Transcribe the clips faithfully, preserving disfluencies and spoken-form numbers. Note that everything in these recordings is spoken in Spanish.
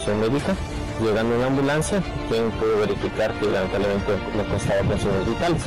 atención médica, llegando una ambulancia, quien pudo verificar que lamentablemente no constaba con signos vitales.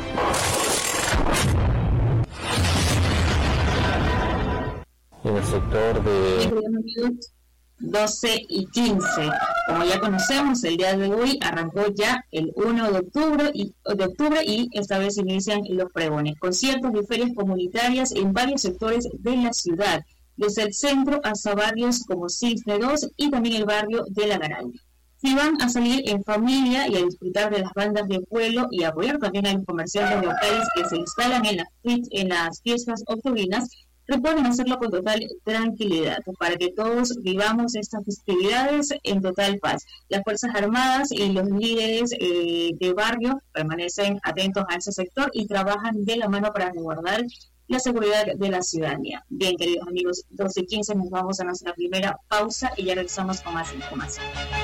En el sector de doce y quince. Como ya conocemos, el día de hoy arrancó ya el uno de octubre y, de octubre y esta vez inician los pregones, conciertos y ferias comunitarias en varios sectores de la ciudad, desde el centro hasta barrios como Cisne dos y también el barrio de La Garay. Si van a salir en familia y a disfrutar de las bandas de pueblo y apoyar también a los comerciantes locales que se instalan en las, en las fiestas octobrinas, recuerden hacerlo con total tranquilidad, para que todos vivamos estas festividades en total paz. Las Fuerzas Armadas y los líderes eh, de barrio permanecen atentos a ese sector y trabajan de la mano para resguardar la seguridad de la ciudadanía. Bien, queridos amigos, doce y quince nos vamos a nuestra primera pausa y ya regresamos con más información.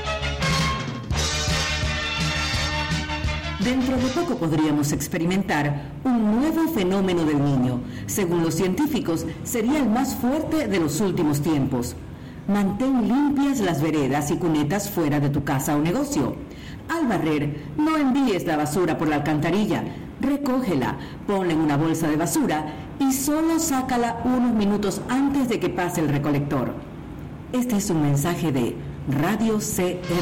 Dentro de poco podríamos experimentar un nuevo fenómeno del niño. Según los científicos, sería el más fuerte de los últimos tiempos. Mantén limpias las veredas y cunetas fuera de tu casa o negocio. Al barrer, no envíes la basura por la alcantarilla. Recógela, ponla en una bolsa de basura y solo sácala unos minutos antes de que pase el recolector. Este es un mensaje de Radio C R.